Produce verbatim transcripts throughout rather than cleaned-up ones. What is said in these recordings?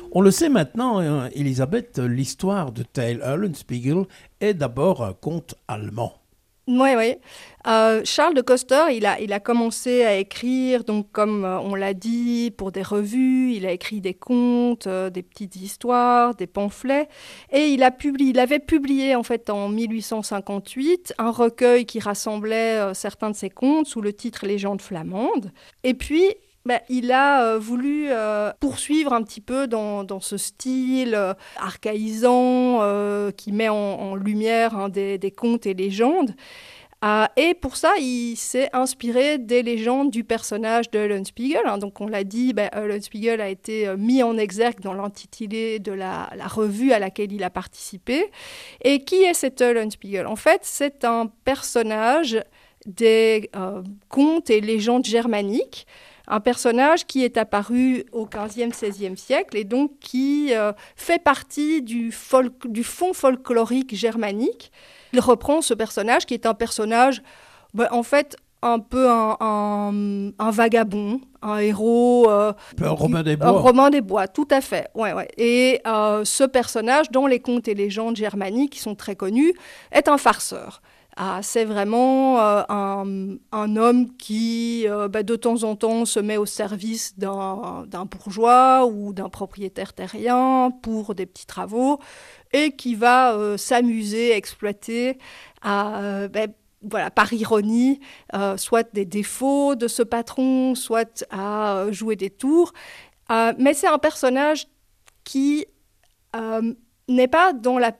On le sait maintenant, euh, Elisabeth, l'histoire de Tell Eulenspiegel est d'abord un conte allemand. Oui, oui. Euh, Charles de Coster, il a, il a commencé à écrire, donc comme euh, on l'a dit, pour des revues. Il a écrit des contes, euh, des petites histoires, des pamphlets. Et il, a publié, il avait publié, en fait, en dix-huit cent cinquante-huit, un recueil qui rassemblait euh, certains de ses contes sous le titre Légendes flamandes. Et puis, ben, il a euh, voulu euh, poursuivre un petit peu dans, dans ce style euh, archaïsant euh, qui met en, en lumière hein, des, des contes et légendes. Euh, et pour ça, il s'est inspiré des légendes du personnage de Eulenspiegel. Hein. Donc, on l'a dit, ben, Eulenspiegel a été euh, mis en exergue dans l'intitulé de la, la revue à laquelle il a participé. Et qui est cet Eulenspiegel ? En fait, c'est un personnage des euh, contes et légendes germaniques. Un personnage qui est apparu au quinzième, seizième siècle et donc qui euh, fait partie du, folk, du fond folklorique germanique. Il reprend ce personnage qui est un personnage, ben, en fait, un peu un, un, un vagabond, un héros. Euh, un Robin des Bois. Un Robin des Bois, tout à fait. Ouais, ouais. Et euh, ce personnage, dans les contes et légendes germaniques qui sont très connus, est un farceur. Ah, c'est vraiment euh, un, un homme qui, euh, bah, de temps en temps, se met au service d'un, d'un bourgeois ou d'un propriétaire terrien pour des petits travaux et qui va euh, s'amuser, exploiter, à, bah, voilà, par ironie, euh, soit des défauts de ce patron, soit à euh, jouer des tours. Euh, mais c'est un personnage qui euh, n'est pas dans la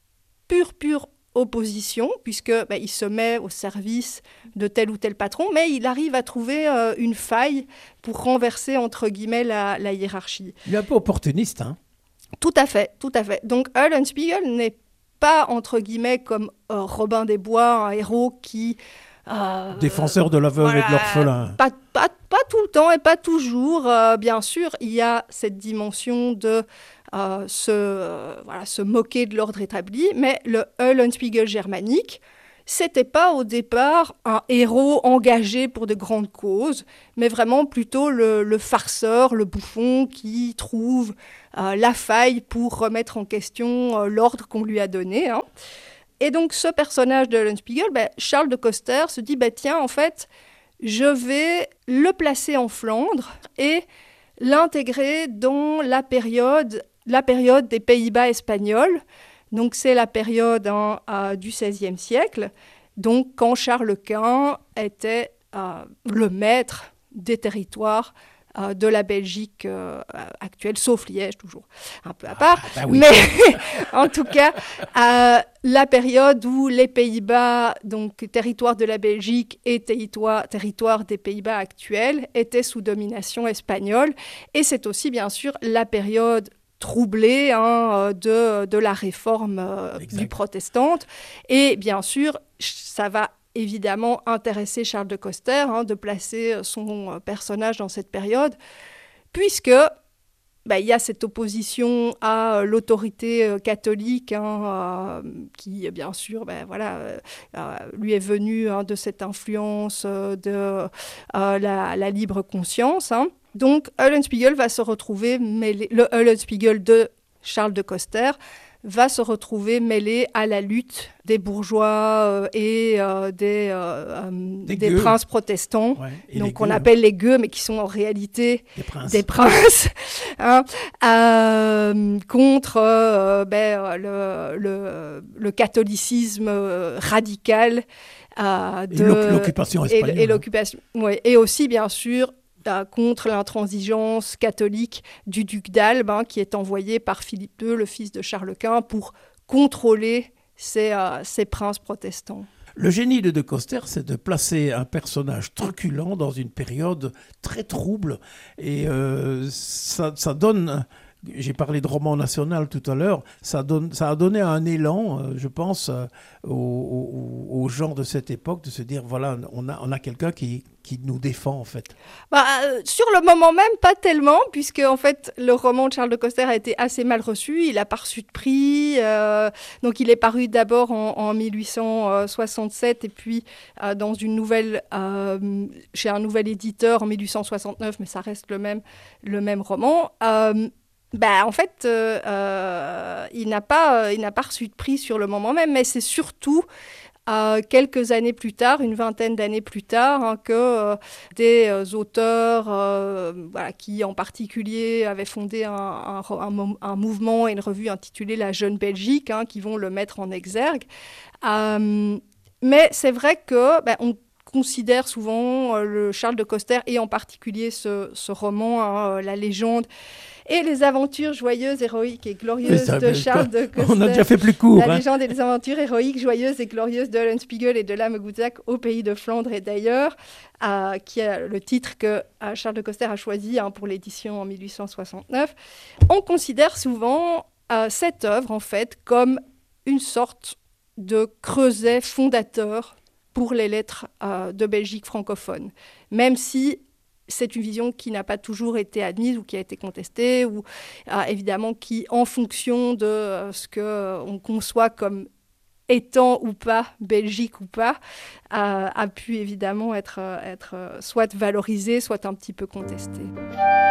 pure, pure opposition, puisque bah, il se met au service de tel ou tel patron, mais il arrive à trouver euh, une faille pour renverser, entre guillemets, la, la hiérarchie. Il est un peu opportuniste, hein ? Tout à fait, tout à fait. Donc Eulenspiegel n'est pas, entre guillemets, comme euh, Robin des Bois, un héros qui... Euh, Défenseur de la veuve voilà, et de l'orphelin. Pas, pas, pas tout le temps et pas toujours. Euh, bien sûr, il y a cette dimension de euh, se, euh, voilà, se moquer de l'ordre établi, mais le Eulenspiegel germanique, c'était pas au départ un héros engagé pour de grandes causes, mais vraiment plutôt le, le farceur, le bouffon qui trouve euh, la faille pour remettre en question euh, l'ordre qu'on lui a donné. Hein. Et donc, ce personnage de Eulenspiegel, ben, Charles de Coster se dit, ben, tiens, en fait, je vais le placer en Flandre et l'intégrer dans la période, la période des Pays-Bas espagnols. Donc, c'est la période hein, euh, du seizième siècle, donc quand Charles Quint était euh, le maître des territoires Euh, de la Belgique euh, actuelle, sauf Liège, toujours un peu à part. Ah, bah oui. Mais en tout cas, euh, la période où les Pays-Bas, donc territoire de la Belgique et territoire, territoire des Pays-Bas actuels, étaient sous domination espagnole. Et c'est aussi, bien sûr, la période troublée hein, de, de la réforme euh, du protestante. Et bien sûr, ça va évidemment intéressé Charles de Coster hein, de placer son personnage dans cette période, puisque bah, y a cette opposition à l'autorité euh, catholique hein, euh, qui, bien sûr, bah, voilà, euh, lui est venue hein, de cette influence euh, de euh, la, la libre conscience. Hein. Donc, Eulenspiegel va se retrouver mêlé, le Eulenspiegel de Charles de Coster va se retrouver mêlé à la lutte des bourgeois euh, et euh, des, euh, des, des princes protestants, ouais, donc qu'on appelle les gueux, mais qui sont en réalité des princes, des princes hein, euh, contre euh, ben, le, le, le catholicisme radical euh, de, et l'occupation espagnole. Et, et, l'occupation, ouais, et aussi, bien sûr, contre l'intransigeance catholique du duc d'Albe, hein, qui est envoyé par Philippe deux, le fils de Charles Quint, pour contrôler ces, euh, ces princes protestants. Le génie de De Coster, c'est de placer un personnage truculent dans une période très trouble. Et euh, ça, ça donne... J'ai parlé de roman national tout à l'heure, ça, donne, ça a donné un élan, euh, je pense, euh, aux, aux, aux gens de cette époque, de se dire, voilà, on a, on a quelqu'un qui, qui nous défend, en fait. Bah, euh, sur le moment même, pas tellement, puisque, en fait, le roman de Charles de Coster a été assez mal reçu, il n'a pas reçu de prix, euh, donc il est paru d'abord en, en dix-huit cent soixante-sept, et puis euh, dans une nouvelle, euh, chez un nouvel éditeur en dix-huit cent soixante-neuf, mais ça reste le même, le même roman. Euh, Ben, en fait, euh, euh, il n'a pas, euh, il n'a pas reçu de prix sur le moment même, mais c'est surtout euh, quelques années plus tard, une vingtaine d'années plus tard, hein, que euh, des euh, auteurs euh, voilà, qui en particulier avaient fondé un, un, un, un mouvement et une revue intitulée La Jeune Belgique, hein, qui vont le mettre en exergue. Euh, mais c'est vrai que ben, on considère souvent euh, le Charles de Coster et en particulier ce, ce roman, hein, La Légende, et les aventures joyeuses, héroïques et glorieuses ça, de Charles de Coster. On a déjà fait plus court. La hein. légende et les aventures héroïques, joyeuses et glorieuses de Eulenspiegel et de Lame Gutzac au pays de Flandre et d'ailleurs, euh, qui est le titre que euh, Charles de Coster a choisi hein, pour l'édition en mille huit cent soixante-neuf. On considère souvent euh, cette œuvre, en fait, comme une sorte de creuset fondateur pour les lettres euh, de Belgique francophone, même si c'est une vision qui n'a pas toujours été admise ou qui a été contestée, ou euh, évidemment qui, en fonction de euh, ce qu'on euh, conçoit comme étant ou pas Belgique ou pas, euh, a pu évidemment être, être euh, soit valorisée, soit un petit peu contestée.